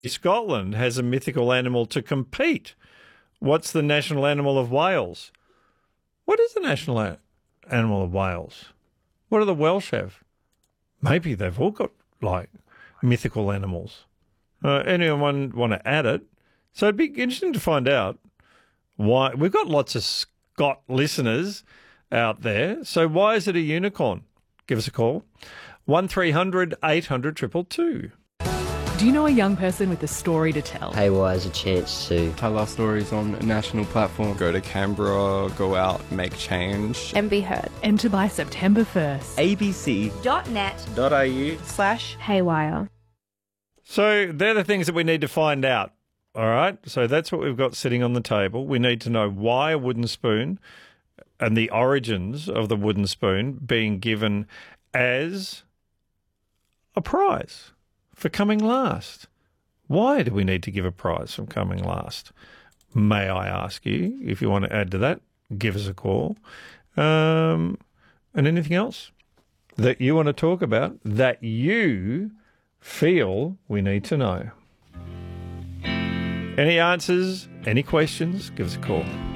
Scotland has a mythical animal to compete. What's the national animal of Wales? What is the national animal of Wales? What do the Welsh have? Maybe they've all got, like, mythical animals. Anyone want to add it? So it'd be interesting to find out why. We've got lots of Scott listeners out there. So why is it a unicorn? Give us a call. 1300 800 222. Do you know a young person with a story to tell? Haywire has a chance to tell our stories on a national platform. Go to Canberra, go out, make change. And be heard. Enter by September 1st. abc.net.au/haywire. So they're the things that we need to find out. All right? So that's what we've got sitting on the table. We need to know why a wooden spoon and the origins of the wooden spoon being given as a prize for coming last. Why do we need to give a prize for coming last? May I ask you, if you want to add to that, give us a call. And anything else that you want to talk about that you feel we need to know? Any answers, any questions, give us a call.